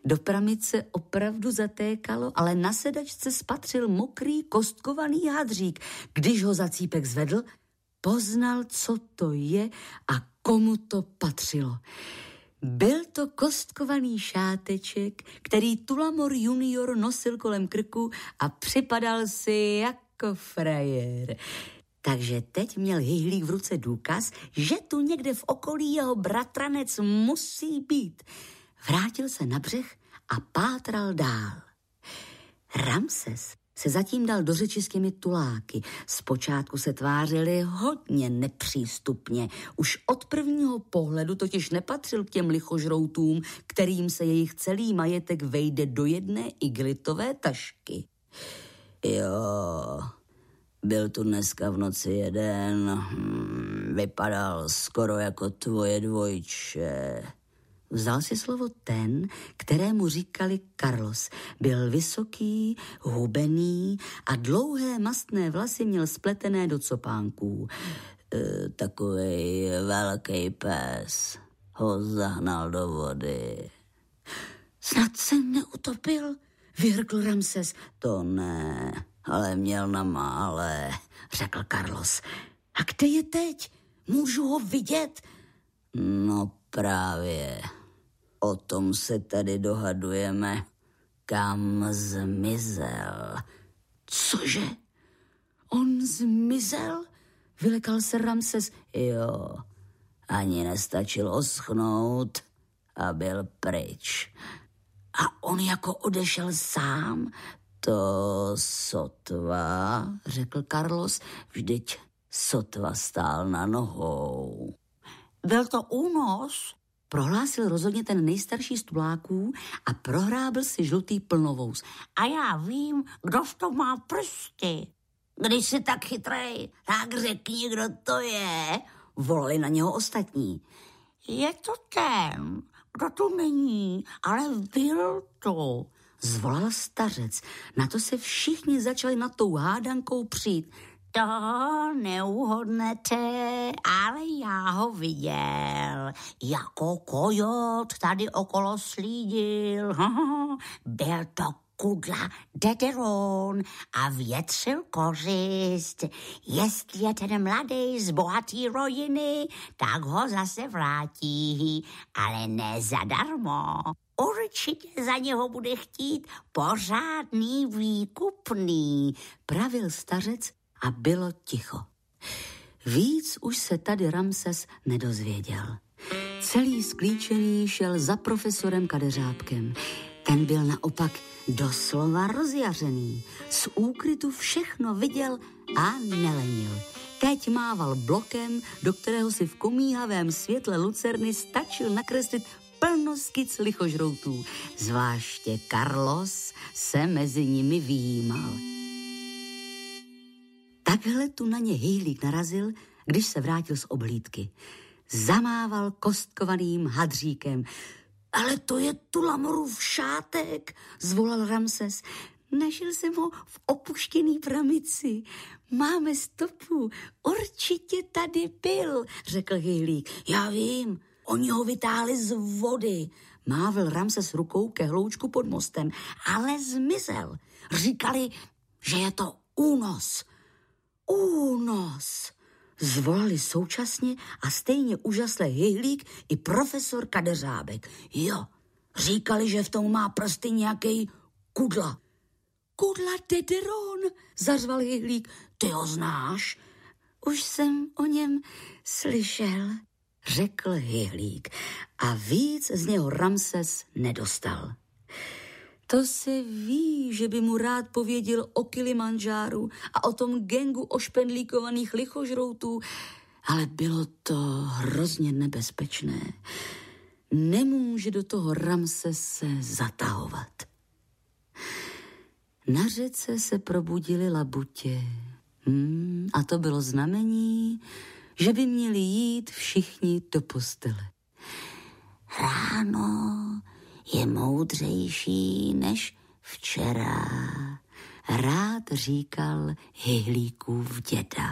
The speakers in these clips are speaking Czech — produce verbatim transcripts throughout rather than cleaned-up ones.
Do pramice opravdu zatékalo, ale na sedačce spatřil mokrý kostkovaný hadřík. Když ho Zacípek zvedl, poznal, co to je a komu to patřilo. Byl to kostkovaný šáteček, který Tulamor junior nosil kolem krku a připadal si jako frajer. Takže teď měl Hyhlík v ruce důkaz, že tu někde v okolí jeho bratranec musí být. Vrátil se na břeh a pátral dál. Ramses se zatím dal do řeči s těmi tuláky. Zpočátku se tvářili hodně nepřístupně. Už od prvního pohledu totiž nepatřil k těm lichožroutům, kterým se jejich celý majetek vejde do jedné igelitové tašky. Jo, byl tu dneska v noci jeden, hmm, vypadal skoro jako tvoje dvojče. Vzal si slovo ten, kterému říkali Carlos. Byl vysoký, hubený a dlouhé mastné vlasy měl spletené do copánků. E, takovej velký pes ho zahnal do vody. Snad se neutopil, vyhrkl Ramses. To ne, ale měl na mále, řekl Carlos. A kde je teď? Můžu ho vidět? No právě, o tom se tady dohadujeme, kam zmizel. Cože? On zmizel? Vylekal se Ramses. Jo, ani nestačil oschnout a byl pryč. A on jako odešel sám? To sotva, řekl Carlos, vždyť sotva stál na nohou. Byl to únos, prohlásil rozhodně ten nejstarší z tuláků a prohrábil si žlutý plnovous. A já vím, kdo v tom má prsty. Když jsi tak chytrej, tak řekni, kdo to je, volali na něho ostatní. Je to ten, kdo tu není, ale byl to, zvolal stařec. Na to se všichni začali nad tou hádankou přijít. To neuhodnete, ale já ho viděl. Jako kojot tady okolo slídil. Byl to kudla Dederon a větřil kořist. Jestli je ten mladý z bohatý rodiny, tak ho zase vrátí, ale ne zadarmo. Určitě za něho bude chtít pořádný výkupný, pravil stařec a bylo ticho. Víc už se tady Ramses nedozvěděl. Celý sklíčený šel za profesorem Kadeřábkem. Ten byl naopak doslova rozjařený. Z úkrytu všechno viděl a nelenil. Teď mával blokem, do kterého si v komíhavém světle lucerny stačil nakreslit plno skic lichožroutů. Zvláště Carlos se mezi nimi vyjímal. Takhle tu na ně Hyhlík narazil, když se vrátil z obhlídky. Zamával kostkovaným hadříkem. Ale to je Tulamorův šátek, zvolal Ramses. Našel jsem ho v opuštěný pramici. Máme stopu, určitě tady byl, řekl Hyhlík. Já vím, oni ho vytáhli z vody, mávl Ramses rukou ke hloučku pod mostem, ale zmizel. Říkali, že je to únos. Únos, zvolali současně a stejně úžasle Hyhlík i profesor Kadeřábek. Jo, říkali, že v tom má prsty nějaký kudla. Kudla Dederon, zařval Hyhlík. Ty ho znáš? Už jsem o něm slyšel, řekl Hyhlík a víc z něho Ramses nedostal. To se ví, že by mu rád pověděl o Kilimandžáru a o tom gengu ošpendlíkovaných lichožroutů, ale bylo to hrozně nebezpečné. Nemůže do toho Ramses se zatahovat. Na řece se probudily labutě. Hmm, a to bylo znamení, že by měli jít všichni do postele. Ráno je moudřejší než včera, rád říkal Hyhlíkův děda.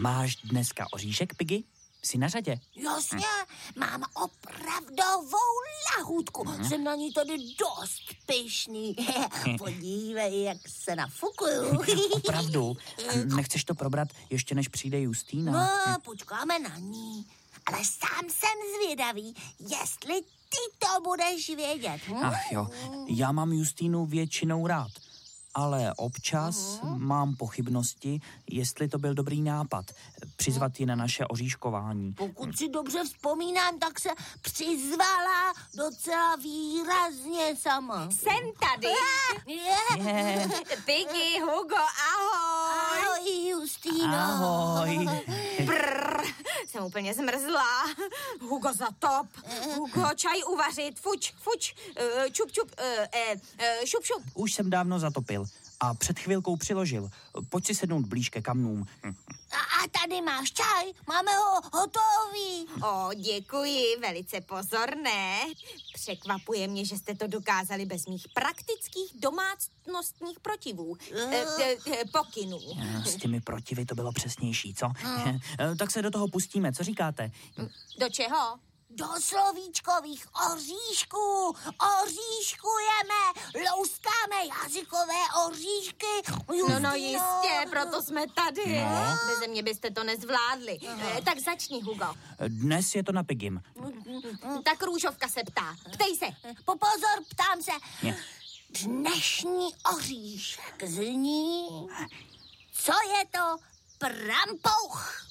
máš dneska oříšek, Piggy? Jsi na řadě? Jasně, mám opravdovou lahůdku. Hmm. Jsem na ní tady dost pyšný. Podívej, jak se nafukuju. Opravdu? Nechceš to probrat ještě, než přijde Justína? No, počkáme na ní. Ale sám jsem zvědavý, jestli ty to budeš vědět. Hm? Ach jo, já mám Justínu většinou rád. Ale občas uh-huh. mám pochybnosti, jestli to byl dobrý nápad, přizvat ji na naše oříškování. Pokud si dobře vzpomínám, tak se přizvala docela výrazně sama. Jsem tady. Je. Je. Piggy, Hugo, ahoj. Ahoj, Justýno. Ahoj. Brr, jsem úplně zmrzlá. Hugo zatop. Hugo, čaj uvařit. Fuč, fuč. Uh, čup, čup. Uh, uh, šup, šup. Už jsem dávno zatopil a před chvilkou přiložil. Pojď si sednout blíž ke kamnům. A, a tady máš čaj, máme ho hotový. O, děkuji, velice pozorné. Překvapuje mě, že jste to dokázali bez mých praktických domácnostních protivů. E, e, e, pokynů. S těmi protivy to bylo přesnější, co? Tak se do toho pustíme, co říkáte? Do čeho? Do slovíčkových oříšků. Oříškujeme, louskáme jazykové oříšky. No, no jistě, proto jsme tady. No. Beze mě byste to nezvládli. E, tak začni, Hugo. Dnes je to na Piggym. Tak Růžovka se ptá. Ptej se. Popozor, ptám se. Je. Dnešní oříšek zní... Co je to prampouch?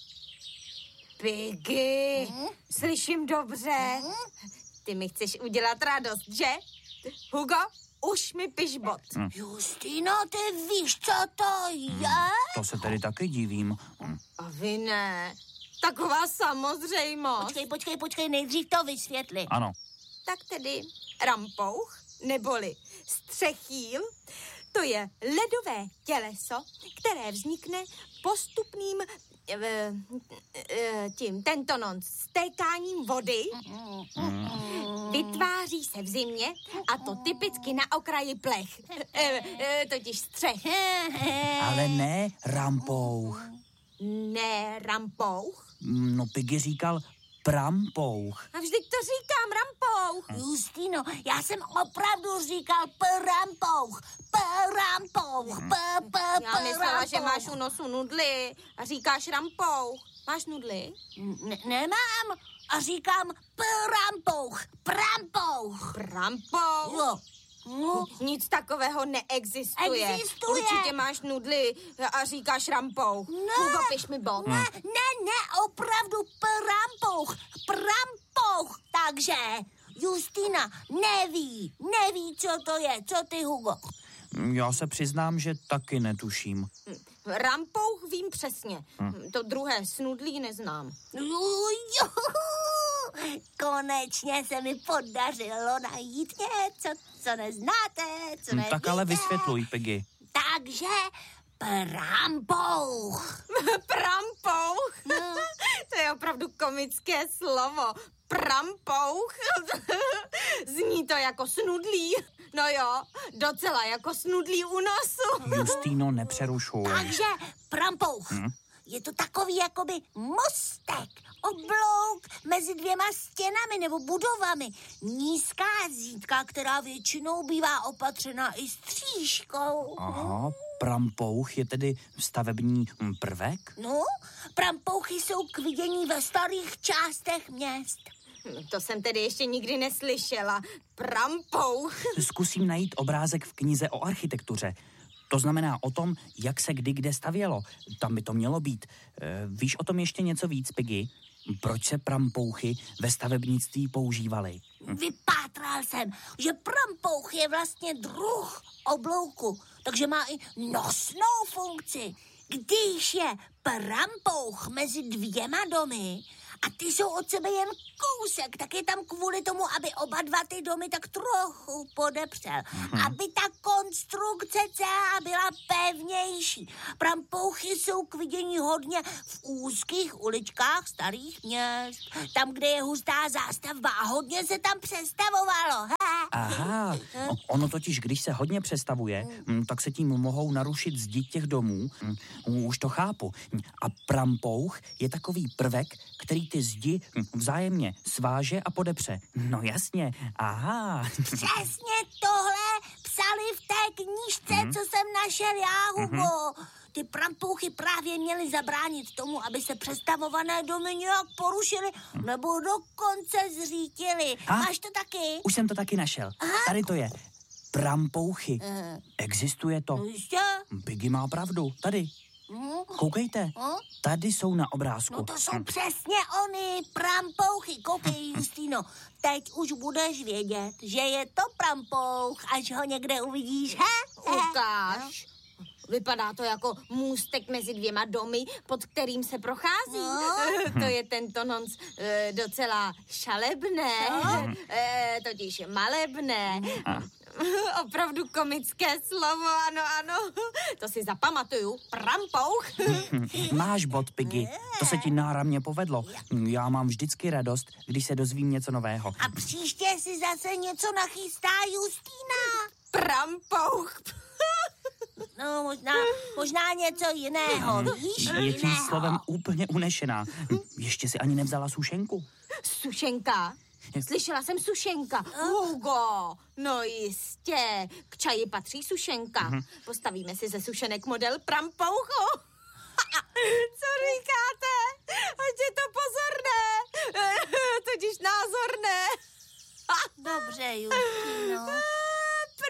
Piggy, hmm? Slyším dobře. Hmm? Ty mi chceš udělat radost, že? Hugo, už mi piš bod. Hmm. Justino, ty víš, co to je? Hmm. To se tedy taky divím. Hmm. A vy ne. Taková samozřejmost. Počkej, počkej, počkej, nejdřív to vysvětli. Ano. Tak tedy rampouch, neboli střechýl, to je ledové těleso, které vznikne postupným tím tentonon stékáním vody, vytváří se v zimě a to typicky na okraji plech, totiž střech. Ale ne rampouch. Ne rampouch? No, Piggy říkal prampouch. A vždyť to říkám, rampouch. Justino, já jsem opravdu říkal prampouch. Prampouch. P, p, Já myslela, že máš u nosu nudly a říkáš rampouch. Máš nudly? Ne, nemám a říkám prampouch. Prampouch. Prampouch? Jo. No. Nic takového neexistuje. Existuje. Určitě máš nudly a říkáš rampouch. Ne. Hugo, piš mi bod. Ne, ne, ne, opravdu prampouch. Prampouch. Takže Justina neví, neví, co to je. Co ty, Hugo? Já se přiznám, že taky netuším. Rampouch vím přesně. Hm. To druhé snudlí neznám. Juju, konečně se mi podařilo najít něco, co neznáte, co nevíte. Tak ale vysvětluj, Piggy. Takže prampouch. Prampouch? No. To je opravdu komické slovo. Prampouch? Zní to jako snudlí. No jo, docela jako snudlí u nosu. Justino, nepřerušuj. Takže prampouch. Hmm? Je to takový jakoby mostek, oblouk mezi dvěma stěnami nebo budovami. Nízká zítka, která většinou bývá opatřena i stříškou. Aha, prampouch je tedy stavební prvek? No, prampouchy jsou k vidění ve starých částech měst. To jsem tedy ještě nikdy neslyšela. Prampouch. Zkusím najít obrázek v knize o architektuře. To znamená o tom, jak se kdy kde stavělo. Tam by to mělo být. E, víš o tom ještě něco víc, Piggy? Proč se prampouchy ve stavebnictví používaly? Vypátral jsem, že prampouch je vlastně druh oblouku, takže má i nosnou funkci. Když je prampouch mezi dvěma domy a ty jsou od sebe jen kousek, tak je tam kvůli tomu, aby oba dva ty domy tak trochu podepřel. Hmm. Aby ta konstrukce funkce celá byla pevnější. Prampouchy jsou k vidění hodně v úzkých uličkách starých měst. Tam, kde je hustá zástavba a hodně se tam přestavovalo. Aha, ono totiž, když se hodně přestavuje, tak se tím mohou narušit zdi těch domů. Už to chápu. A prampouch je takový prvek, který ty zdi vzájemně sváže a podepře. No jasně, aha. Přesně tohle psali v té knížce, mm-hmm. co jsem našel já, Hugo. Mm-hmm. Ty prampouchy právě měly zabránit tomu, aby se přestavované domy nějak porušily nebo dokonce zřítily. A? Máš to taky? Už jsem to taky našel. Aha. Tady to je. Prampouchy. Uh. Existuje to. Ještě? Piggy má pravdu. Tady. Uh. Koukejte. Uh. Tady jsou na obrázku. No to jsou hm. přesně ony prampouchy. Koukej, Justino. Teď už budeš vědět, že je to prampouch, až ho někde uvidíš, he? Ukáž. Vypadá to jako můstek mezi dvěma domy, pod kterým se prochází. No. To je tento nonc e, docela šalebné, e, totiž malebné. Opravdu komické slovo, ano, ano. To si zapamatuju. Prampouch. Máš bod, Piggy. To se ti náramně povedlo. Já mám vždycky radost, když se dozvím něco nového. A příště si zase něco nachystá Justína. Prampouch. No, možná, možná něco jiného, víš? Je tím slovem úplně unešená. Ještě si ani nevzala sušenku. Sušenka? Slyšela jsem sušenka. Hugo, no jistě. K čaji patří sušenka. Postavíme si ze sušenek model prampouchu. Co říkáte? Ať je to pozorné. Totiž názorné. Dobře, Justino.